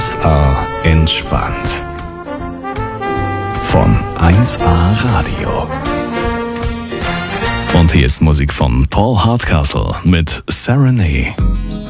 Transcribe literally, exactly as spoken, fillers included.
eins A entspannt. Von eins A Radio. Und hier ist Musik von Paul Hardcastle mit Serenade.